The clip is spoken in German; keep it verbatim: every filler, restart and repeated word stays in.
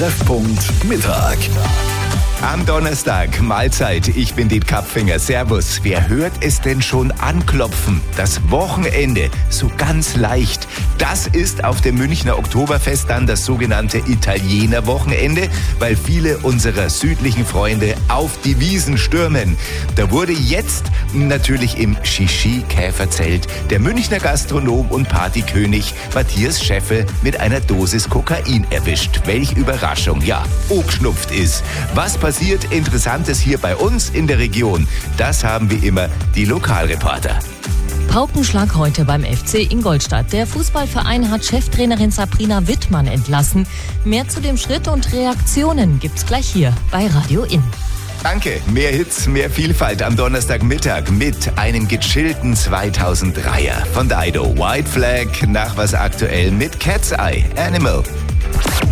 Treffpunkt Mittag. Am Donnerstag, Mahlzeit, ich bin Diet Kapfinger, servus. Wer hört es denn schon anklopfen? Das Wochenende, so ganz leicht. Das ist auf dem Münchner Oktoberfest dann das sogenannte Italiener-Wochenende, weil viele unserer südlichen Freunde auf die Wiesen stürmen. Da wurde jetzt natürlich im Shishi-Käferzelt der Münchner Gastronom und Partykönig Matthias Scheffel mit einer Dosis Kokain erwischt. Welch Überraschung, ja, geschnupft ist. Was passiert Interessantes hier bei uns in der Region? Das haben wie immer die Lokalreporter. Paukenschlag heute beim F C Ingolstadt. Der Fußballverein hat Cheftrainerin Sabrina Wittmann entlassen. Mehr zu dem Schritt und Reaktionen gibt's gleich hier bei Radio In. Danke. Mehr Hits, mehr Vielfalt am Donnerstagmittag mit einem gechillten zweitausenddreier von Dido. White Flag, nach was aktuell mit Cat's Eye, Animal.